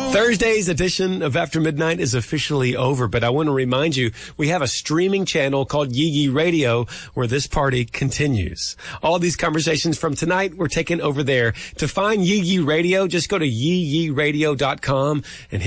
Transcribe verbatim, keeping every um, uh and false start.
Thursday's edition of After Midnight is officially over, but I want to remind you, we have a streaming channel called Yee Yee Radio where this party continues. All these conversations from tonight were taken over there. To find Yee Yee Radio, just go to yee yee radio dot com and hit